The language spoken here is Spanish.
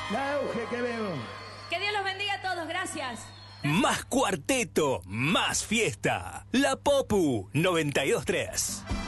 La auge que veo. Que Dios los bendiga a todos, gracias. Más cuarteto, más fiesta. La Popu 92.3.